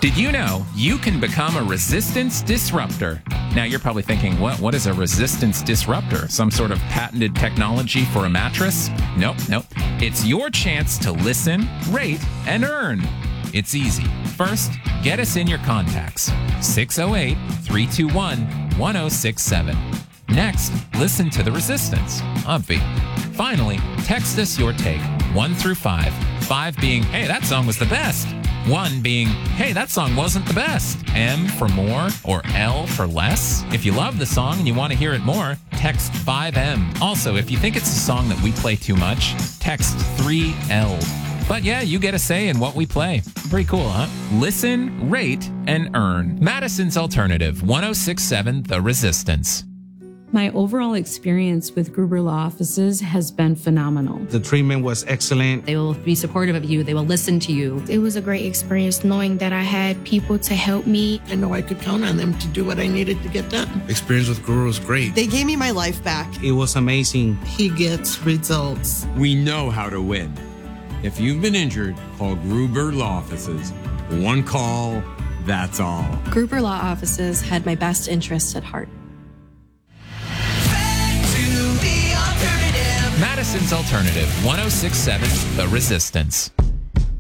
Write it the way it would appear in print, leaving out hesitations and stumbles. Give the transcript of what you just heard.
Did you know you can become a resistance disruptor? Now you're probably thinking, what is a resistance disruptor? Some sort of patented technology for a mattress? Nope. It's your chance to listen, rate, and earn. It's easy. First, get us in your contacts. 608-321-1067. Next, listen to The Resistance, Obvi. Finally, text us your take, 1 through 5. 5 being, hey, that song was the best. 1 being, hey, that song wasn't the best. M for more or L for less. If you love the song and you want to hear it more, text 5M. Also, if you think it's a song that we play too much, text 3L. But yeah, you get a say in what we play. Pretty cool, huh? Listen, rate, and earn. Madison's Alternative, 1067 The Resistance. My overall experience with Gruber Law Offices has been phenomenal. The treatment was excellent. They will be supportive of you. They will listen to you. It was a great experience knowing that I had people to help me. I know I could count on them to do what I needed to get done. Experience with Gruber was great. They gave me my life back. It was amazing. He gets results. We know how to win. If you've been injured, call Gruber Law Offices. One call, that's all. Gruber Law Offices had my best interests at heart. Madison's Alternative, 1067 The Resistance.